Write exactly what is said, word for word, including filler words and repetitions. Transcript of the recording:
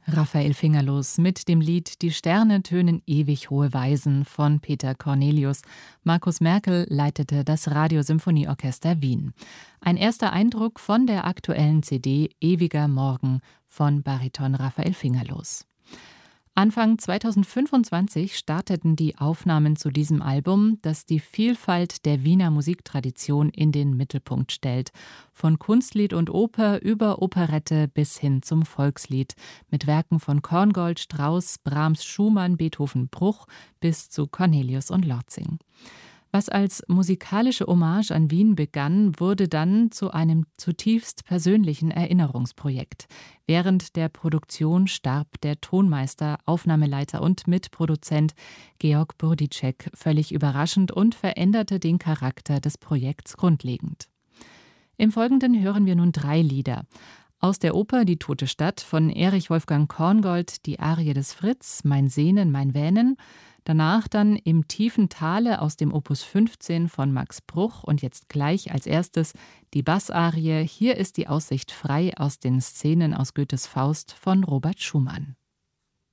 Raphael Fingerlos mit dem Lied »Die Sterne tönen ewig hohe Weisen« von Peter Cornelius. Markus Merkel leitete das Radiosymphonieorchester Wien. Ein erster Eindruck von der aktuellen C D »Ewiger Morgen« von Bariton Raphael Fingerlos. Anfang zweitausendfünfundzwanzig starteten die Aufnahmen zu diesem Album, das die Vielfalt der Wiener Musiktradition in den Mittelpunkt stellt. Von Kunstlied und Oper über Operette bis hin zum Volkslied. Mit Werken von Korngold, Strauss, Brahms, Schumann, Beethoven, Bruch bis zu Cornelius und Lortzing. Was als musikalische Hommage an Wien begann, wurde dann zu einem zutiefst persönlichen Erinnerungsprojekt. Während der Produktion starb der Tonmeister, Aufnahmeleiter und Mitproduzent Georg Burditschek völlig überraschend und veränderte den Charakter des Projekts grundlegend. Im Folgenden hören wir nun drei Lieder. Aus der Oper »Die tote Stadt« von Erich Wolfgang Korngold, die Arie des Fritz, »Mein Sehnen, mein Wähnen«. Danach dann »Im tiefen Tale« aus dem Opus fünfzehn von Max Bruch und jetzt gleich als erstes die Bassarie »Hier ist die Aussicht frei« aus den Szenen aus Goethes Faust von Robert Schumann.